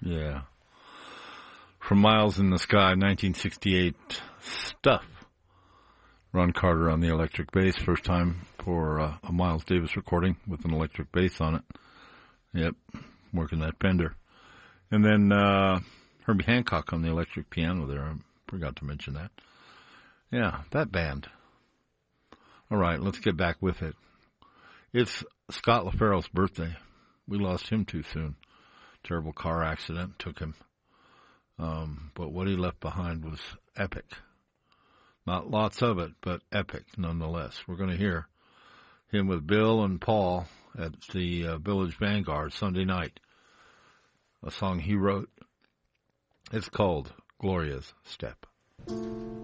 Yeah. From Miles in the Sky, 1968 stuff. Ron Carter on the electric bass, first time for a Miles Davis recording with an electric bass on it. Yep, working that Fender. And then Herbie Hancock on the electric piano there. I forgot to mention that. Yeah, that band. All right, let's get back with it. It's Scott LaFaro's birthday. We lost him too soon. Terrible car accident took him. But what he left behind was epic. Not lots of it, but epic nonetheless. We're going to hear him with Bill and Paul at the Village Vanguard Sunday night. A song he wrote. It's called Gloria's Step.